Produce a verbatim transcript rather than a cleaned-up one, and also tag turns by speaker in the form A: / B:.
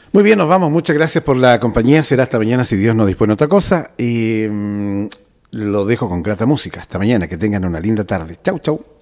A: Muy bien, nos vamos. Muchas gracias por la compañía. Será hasta mañana si Dios nos dispone otra cosa. Y mmm, lo dejo con grata música. Hasta mañana. Que tengan una linda tarde. Chau, chau.